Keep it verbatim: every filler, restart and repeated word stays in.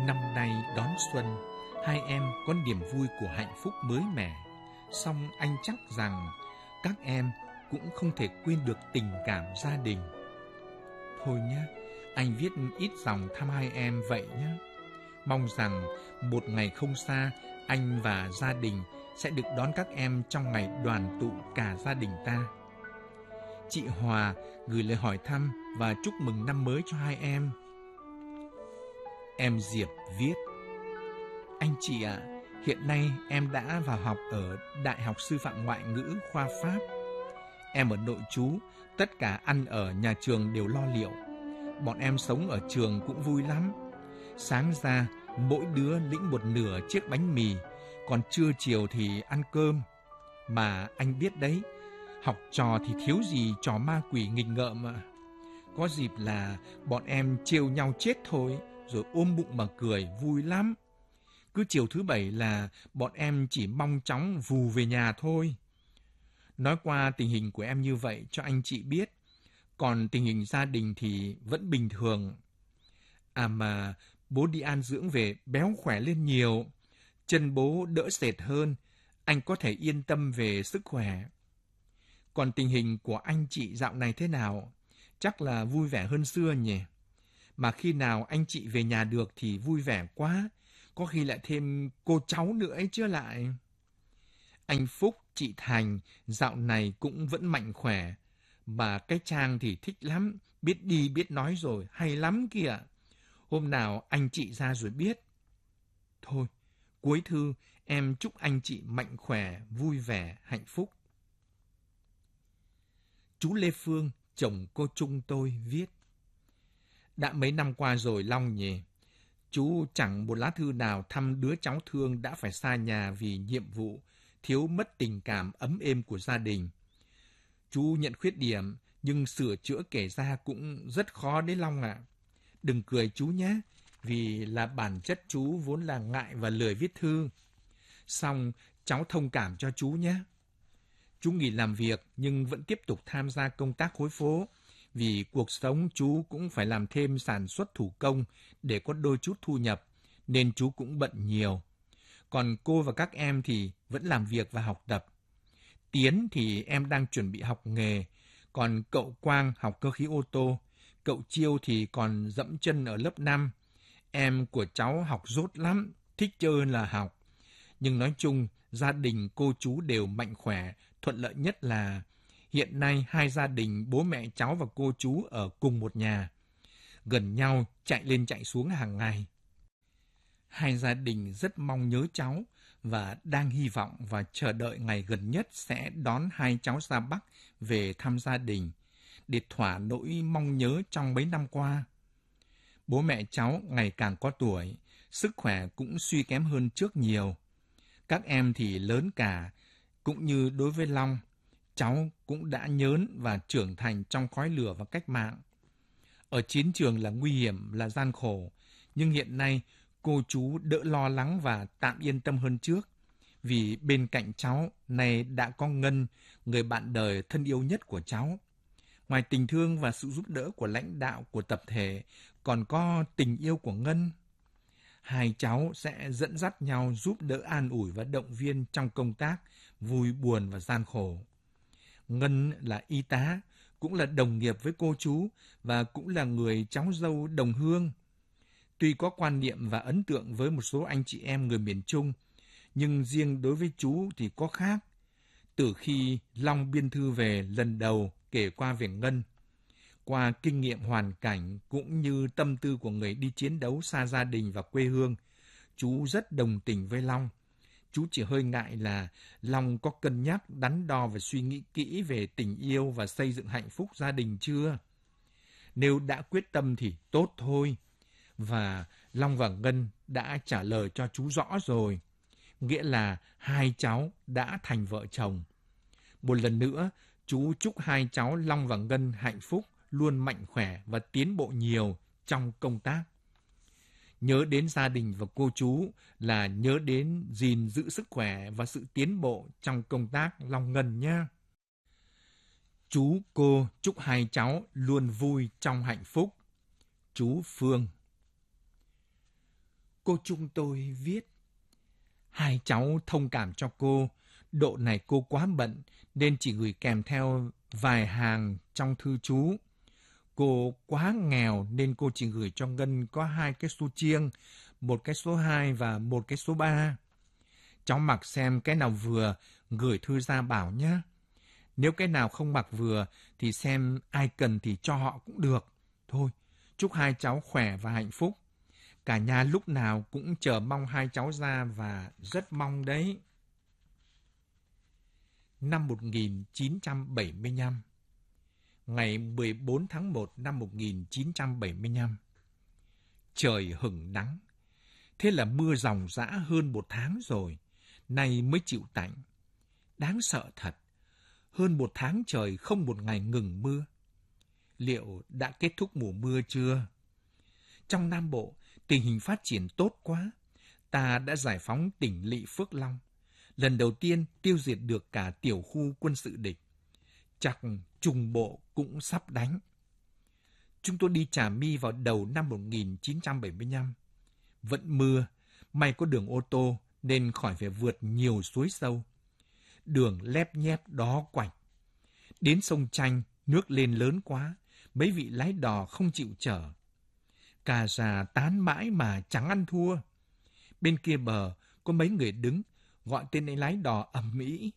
Năm nay đón xuân, hai em có niềm vui của hạnh phúc mới mẻ. Song anh chắc rằng các em cũng không thể quên được tình cảm gia đình. Thôi nhé, anh viết ít dòng thăm hai em vậy nhé. Mong rằng một ngày không xa, anh và gia đình sẽ được đón các em trong ngày đoàn tụ cả gia đình ta. Chị Hòa gửi lời hỏi thăm và chúc mừng năm mới cho hai em. Em Diệp viết: Anh chị ạ, à, hiện nay em đã vào học ở Đại học Sư phạm Ngoại ngữ khoa Pháp. Em ở nội trú, tất cả ăn ở nhà trường đều lo liệu. Bọn em sống ở trường cũng vui lắm. Sáng ra, mỗi đứa lĩnh một nửa chiếc bánh mì, còn trưa chiều thì ăn cơm. Mà anh biết đấy, học trò thì thiếu gì trò ma quỷ nghịch ngợm ạ. Có dịp là bọn em trêu nhau chết thôi, rồi ôm bụng mà cười, vui lắm. Cứ chiều thứ bảy là bọn em chỉ mong chóng vù về nhà thôi. Nói qua tình hình của em như vậy cho anh chị biết, còn tình hình gia đình thì vẫn bình thường. À mà bố đi an dưỡng về béo khỏe lên nhiều, chân bố đỡ sệt hơn, anh có thể yên tâm về sức khỏe. Còn tình hình của anh chị dạo này thế nào? Chắc là vui vẻ hơn xưa nhỉ? Mà khi nào anh chị về nhà được thì vui vẻ quá, có khi lại thêm cô cháu nữa ấy chứ lại. Anh Phúc, chị Thành dạo này cũng vẫn mạnh khỏe, mà cái Trang thì thích lắm, biết đi biết nói rồi, hay lắm kìa. Hôm nào anh chị ra rồi biết. Thôi, cuối thư em chúc anh chị mạnh khỏe, vui vẻ, hạnh phúc. Chú Lê Phương, chồng cô Trung tôi viết: Đã mấy năm qua rồi Long nhỉ? Chú chẳng một lá thư nào thăm đứa cháu thương đã phải xa nhà vì nhiệm vụ, thiếu mất tình cảm ấm êm của gia đình. Chú nhận khuyết điểm, nhưng sửa chữa kể ra cũng rất khó đấy Long ạ. À. Đừng cười chú nhé, vì là bản chất chú vốn là ngại và lười viết thư. Xong, cháu thông cảm cho chú nhé. Chú nghỉ làm việc nhưng vẫn tiếp tục tham gia công tác khối phố, vì cuộc sống chú cũng phải làm thêm sản xuất thủ công để có đôi chút thu nhập, nên chú cũng bận nhiều. Còn cô và các em thì vẫn làm việc và học tập. Tiến thì em đang chuẩn bị học nghề, còn cậu Quang học cơ khí ô tô, cậu Chiêu thì còn dẫm chân ở lớp năm. Em của cháu học dốt lắm, thích chơi hơn là học. Nhưng nói chung, gia đình cô chú đều mạnh khỏe, thuận lợi nhất là hiện nay hai gia đình bố mẹ cháu và cô chú ở cùng một nhà, gần nhau chạy lên chạy xuống hàng ngày. Hai gia đình rất mong nhớ cháu và đang hy vọng và chờ đợi ngày gần nhất sẽ đón hai cháu ra Bắc về thăm gia đình, để thỏa nỗi mong nhớ trong mấy năm qua. Bố mẹ cháu ngày càng có tuổi, sức khỏe cũng suy kém hơn trước nhiều. Các em thì lớn cả, cũng như đối với Long, cháu cũng đã nhớn và trưởng thành trong khói lửa và cách mạng. Ở chiến trường là nguy hiểm, là gian khổ, nhưng hiện nay cô chú đỡ lo lắng và tạm yên tâm hơn trước, vì bên cạnh cháu này đã có Ngân, người bạn đời thân yêu nhất của cháu. Ngoài tình thương và sự giúp đỡ của lãnh đạo của tập thể, còn có tình yêu của Ngân. Hai cháu sẽ dẫn dắt nhau giúp đỡ an ủi và động viên trong công tác, vui buồn và gian khổ. Ngân là y tá, cũng là đồng nghiệp với cô chú và cũng là người cháu dâu đồng hương. Tuy có quan niệm và ấn tượng với một số anh chị em người miền Trung, nhưng riêng đối với chú thì có khác. Từ khi Long biên thư về lần đầu kể qua về Ngân, qua kinh nghiệm hoàn cảnh cũng như tâm tư của người đi chiến đấu xa gia đình và quê hương, chú rất đồng tình với Long. Chú chỉ hơi ngại là Long có cân nhắc, đắn đo và suy nghĩ kỹ về tình yêu và xây dựng hạnh phúc gia đình chưa? Nếu đã quyết tâm thì tốt thôi. Và Long và Ngân đã trả lời cho chú rõ rồi. Nghĩa là hai cháu đã thành vợ chồng. Một lần nữa, chú chúc hai cháu Long và Ngân hạnh phúc, luôn mạnh khỏe và tiến bộ nhiều trong công tác. Nhớ đến gia đình và cô chú là nhớ đến gìn giữ sức khỏe và sự tiến bộ trong công tác Long Ngân nhé. Chú cô chúc hai cháu luôn vui trong hạnh phúc. Chú Phương. Cô Trung tôi viết. Hai cháu thông cảm cho cô. Độ này cô quá bận nên chỉ gửi kèm theo vài hàng trong thư chú. Cô quá nghèo nên cô chỉ gửi cho Ngân có hai cái số chiêng, một cái số hai và một cái số ba. Cháu mặc xem cái nào vừa, gửi thư ra bảo nhé. Nếu cái nào không mặc vừa thì xem ai cần thì cho họ cũng được. Thôi, chúc hai cháu khỏe và hạnh phúc. Cả nhà lúc nào cũng chờ mong hai cháu ra và rất mong đấy. Năm một nghìn chín trăm bảy mươi lăm, ngày mười bốn tháng một năm một nghìn chín trăm bảy mươi lăm, trời hửng nắng. Thế là mưa ròng rã hơn một tháng rồi, nay mới chịu tạnh. Đáng sợ thật, hơn một tháng trời không một ngày ngừng mưa. Liệu đã kết thúc mùa mưa chưa? Trong Nam Bộ, tình hình phát triển tốt quá. Ta đã giải phóng tỉnh lỵ Phước Long. Lần đầu tiên tiêu diệt được cả tiểu khu quân sự địch. Chắc Trung Bộ cũng sắp đánh. Chúng tôi đi Trà My vào đầu năm một nghìn chín trăm bảy mươi lăm. Vẫn mưa, may có đường ô tô nên khỏi phải vượt nhiều suối sâu. Đường lép nhép đó quạch. Đến sông Chanh, nước lên lớn quá, mấy vị lái đò không chịu chở. Cà rà tán mãi mà chẳng ăn thua. Bên kia bờ có mấy người đứng, gọi tên ấy lái đò ầm ĩ.